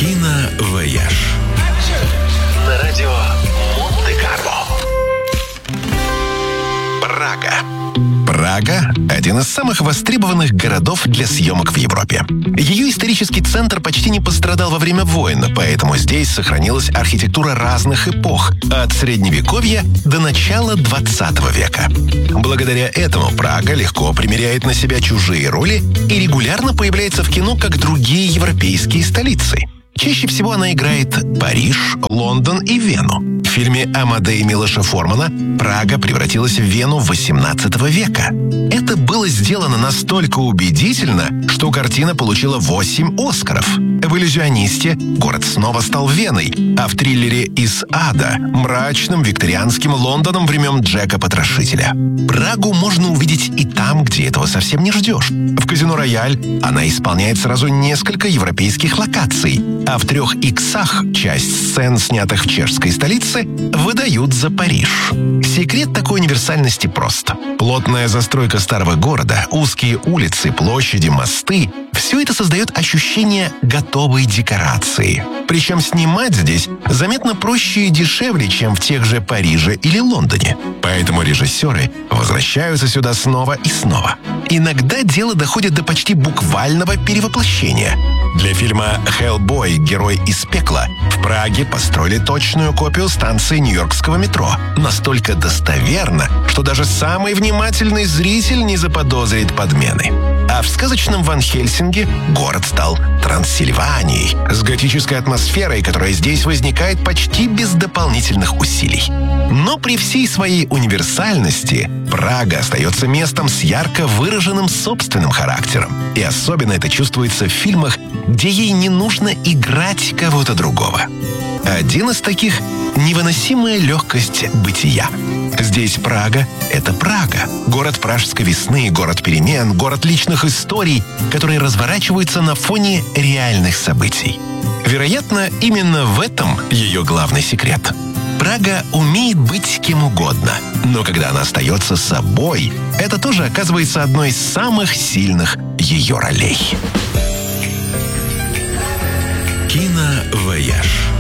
Киновояж. На радио Монте-Карло. Прага. Прага – один из самых востребованных городов для съемок в Европе. Ее исторический центр почти не пострадал во время войн, поэтому здесь сохранилась архитектура разных эпох, от Средневековья до начала 20 века. Благодаря этому Прага легко примеряет на себя чужие роли и регулярно появляется в кино, как другие европейские столицы. Чаще всего она играет Париж, Лондон и Вену. В фильме «Амадей» Милоша Формана Прага превратилась в Вену XVIII века. Это было сделано настолько убедительно, что картина получила 8 «Оскаров». В «Иллюзионисте» город снова стал Веной, а в триллере «Из ада» — мрачным викторианским Лондоном времен Джека Потрошителя. Прагу можно увидеть и там, где этого совсем не ждешь. В «Казино Рояль» она исполняет сразу несколько европейских локаций, а в «Трех иксах» часть сцен, снятых в чешской столице, выдают за Париж. Секрет такой универсальности прост. Плотная застройка старого города, узкие улицы, площади, мосты — все это создает ощущение готовой декорации. Причем снимать здесь заметно проще и дешевле, чем в тех же Париже или Лондоне. Поэтому режиссеры возвращаются сюда снова и снова. Иногда дело доходит до почти буквального перевоплощения. Для фильма «Хеллбой. Герой из пекла» в Праге построили точную копию станции нью-йоркского метро. Настолько достоверно, что даже самый внимательный зритель не заподозрит подмены. А в сказочном Ван Хельсинге город стал Трансильванией, с готической атмосферой, которая здесь возникает почти без дополнительных усилий. Но при всей своей универсальности Прага остается местом с ярко выраженным собственным характером. И особенно это чувствуется в фильмах, где ей не нужно играть кого-то другого. Один из таких — невыносимая легкость бытия. Здесь Прага — это Прага. Город пражской весны, город перемен, город личных историй, которые разворачиваются на фоне реальных событий. Вероятно, именно в этом ее главный секрет. Прага умеет быть кем угодно, но когда она остается собой, это тоже оказывается одной из самых сильных ее ролей. Киновояж.